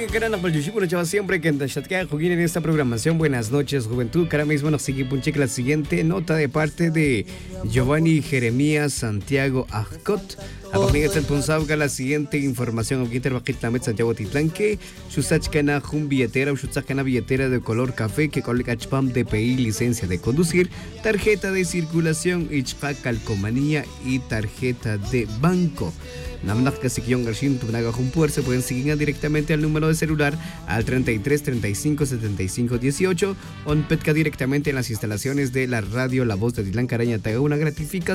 Canal Palyushipo, nos siempre que en esta programación. Buenas noches, juventud. Ahora mismo nos sigue punche la siguiente nota de parte de Giovanni Jeremías Santiago Ajcot. A partir de Ponsauga, la siguiente información. Aquí Terbajit Lamet Santiago Titlán, Shusachkana Jun billetera o Shusachkana billetera de color café que colega Chpam DPI, licencia de conducir, tarjeta de circulación, Ichpa calcomanía y tarjeta de banco. Namnak Kasikion Garshin Tunaga Jumpuer se pueden seguir directamente al número de celular al 33 35 75 18 o Petka directamente en las instalaciones de la radio La Voz de Titlán Caraña. Te haga una gratificación.